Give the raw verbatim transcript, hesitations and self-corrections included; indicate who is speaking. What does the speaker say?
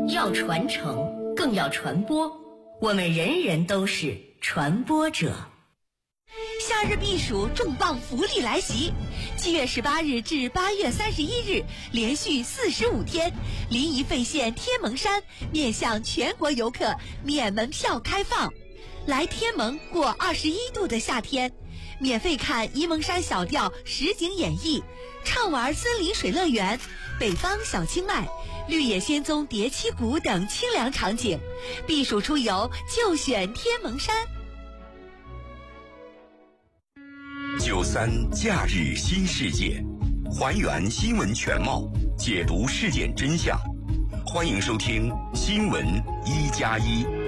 Speaker 1: 要传承，更要传播。我们人人都是传播者。
Speaker 2: 夏日避暑重磅福利来袭！七月十八日至八月三十一日，连续四十五天，临沂费县天门山面向全国游客免门票开放。来天门过二十一度的夏天，免费看沂蒙山小调实景演绎，畅玩森林水乐园、北方小清迈、绿野仙踪叠七谷等清凉场景。避暑出游就选天门山。
Speaker 3: 九三假日新世界，还原新闻全貌，解读事件真相。欢迎收听新闻一加一。